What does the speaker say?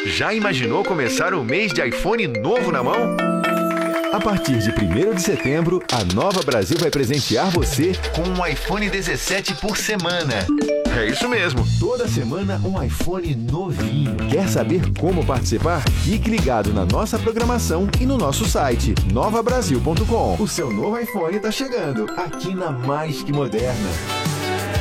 Já imaginou começar um mês de iPhone novo na mão? A partir de 1º de setembro, a Nova Brasil vai presentear você com um iPhone 17 por semana. É isso mesmo. Toda semana um iPhone novinho. Quer saber como participar? Fique ligado na nossa programação e no nosso site novabrasil.com. O seu novo iPhone está chegando aqui na Mais Que Moderna.